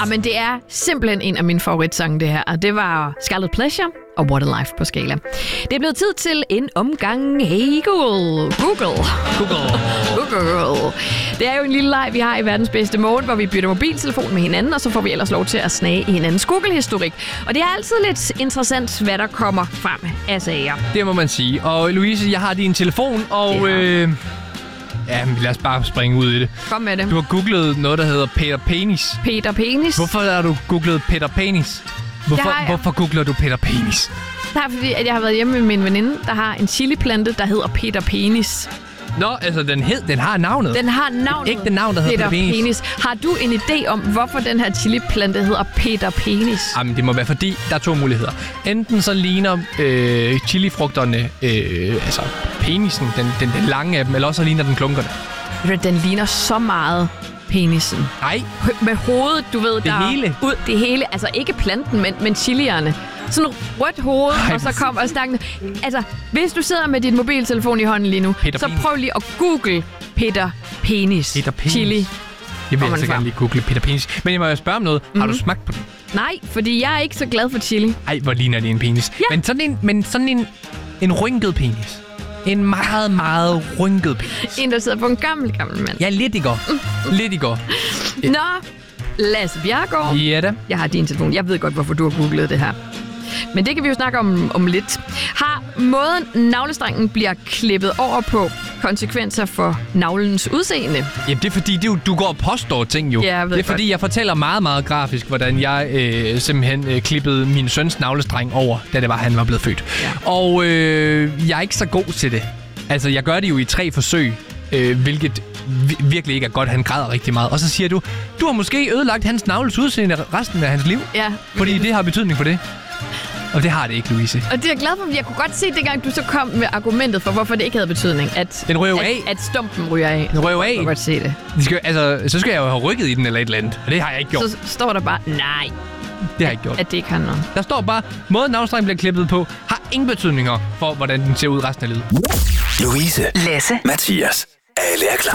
men det er simpelthen en af mine favoritsange, det her. Og det var Scarlet Pleasure og What a Life på skala. Det er blevet tid til en omgang Hey Google. Det er jo en lille leg, vi har i verdens bedste morgen, hvor vi bytter mobiltelefon med hinanden, og så får vi ellers lov til at snage i hinandens Google-historik. Og det er altid lidt interessant, hvad der kommer frem af sager. Det må man sige. Og Louise, jeg har din telefon, og lad os bare springe ud i det. Kom med det. Du har googlet noget, der hedder Peter Penis. Peter Penis? Hvorfor har du googlet Peter Penis? Hvorfor googler du Peter Penis? Det er fordi, at jeg har været hjemme med min veninde, der har en chiliplante, der hedder Peter Penis. Nå, altså den har navnet. Den har navnet. Ikke den navn, der hedder Peter Penis. Har du en idé om, hvorfor den her chiliplante hedder Peter Penis? Jamen, det må være fordi, der er to muligheder. Enten så ligner chilifrugterne, altså penisen, den lange af dem, eller også så ligner den klunkerne. Den ligner så meget penisen. Nej. Med hovedet, du ved, det hele, altså ikke planten, men chilierne. Sådan et rødt hoved, og så kommer stangen. Altså, hvis du sidder med din mobiltelefon i hånden lige nu, så prøv lige at google Peter Penis. Peter Penis. Chili. Jeg vil altså gerne lige google Peter Penis. Men jeg må jo spørge om noget. Har du smagt på den? Nej, fordi jeg er ikke så glad for chili. Ej, hvor ligner det en penis. Ja. Men sådan en rynket penis. En meget, meget rynket penis. En, der sidder på en gammel mand. Ja, lidt i går. Lidt i går. Nå, Lasse Bjerregaard. Ja da. Jeg har din telefon. Jeg ved godt, hvorfor du har googlet det her. Men det kan vi jo snakke om lidt. Har måden navlestrengen bliver klippet over på konsekvenser for navlens udseende? Jamen, det er fordi, du går og påstår ting jo. Ja, det er fordi, jeg fortæller meget, meget grafisk, hvordan jeg simpelthen klippede min søns navlestreng over, da det var, han var blevet født. Ja. Og jeg er ikke så god til det. Altså, jeg gør det jo i 3 forsøg, hvilket virkelig ikke er godt. Han græder rigtig meget. Og så siger du har måske ødelagt hans navles udseende resten af hans liv. Ja. Fordi det har betydning for det. Og det har det ikke, Louise. Og det er jeg glad for, jeg kunne godt se, dengang du så kom med argumentet for, hvorfor det ikke havde betydning. Den ryger af. At stumpen ryger af. Den ryger af. Jeg kunne godt se det. Så skal jeg jo have rykket i den eller et eller andet. Og det har jeg ikke gjort. Så står der bare, nej. Det har jeg ikke gjort. At det ikke har noget. Der står bare, måden navlestrengen bliver klippet på, har ingen betydninger for, hvordan den ser ud resten af livet. Louise, Lasse, Mathias. Alle er klar.